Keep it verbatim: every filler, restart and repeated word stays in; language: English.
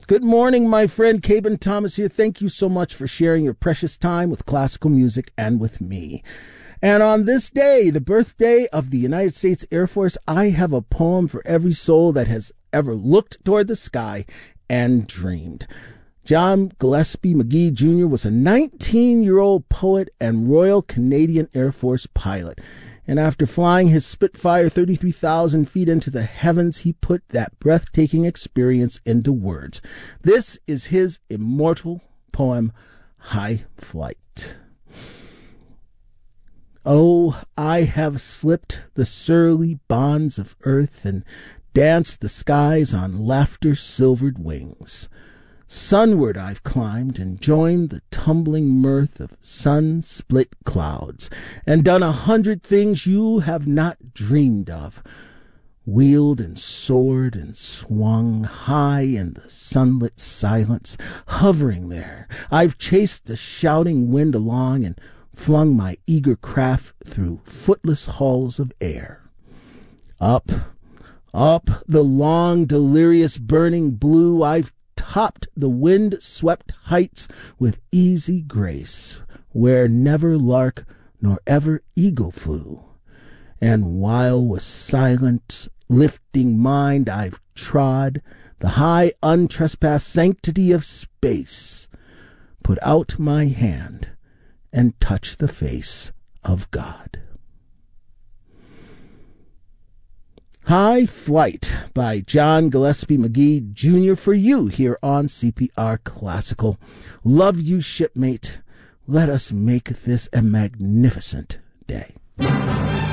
Good morning, my friend. Caben Thomas here. Thank you so much for sharing your precious time with classical music and with me. And on this day, the birthday of the United States Air Force, I have a poem for every soul that has ever looked toward the sky and dreamed. John Gillespie Magee Junior was a nineteen-year-old poet and Royal Canadian Air Force pilot. And after flying his Spitfire thirty-three thousand feet into the heavens, he put that breathtaking experience into words. This is his immortal poem, High Flight. Oh, I have slipped the surly bonds of earth and danced the skies on laughter-silvered wings. Sunward I've climbed and joined the tumbling mirth of sun-split clouds, and done a hundred things you have not dreamed of. Wheeled and soared and swung high in the sunlit silence, hovering there. I've chased the shouting wind along and flung my eager craft through footless halls of air. Up, up the long, delirious, burning blue, I've topped the wind-swept heights with easy grace, where never lark nor ever eagle flew. And while with silent, lifting mind I've trod the high, untrespassed sanctity of space, put out my hand and touch the face of God. High Flight by John Gillespie Magee Junior for you here on C P R Classical. Love you, shipmate. Let us make this a magnificent day.